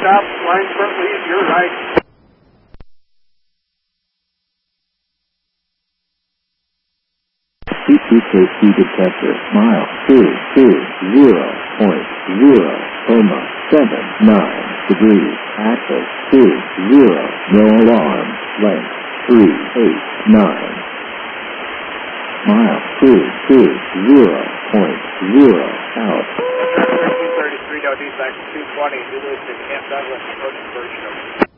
stop, line front lead, you're right. CPKC detector, mile 220.079 degrees, axis 20, no alarm, length 389. Mile 220.0 out. 233, no defect, 220, Zulu to Camp Douglas, approaching Birch.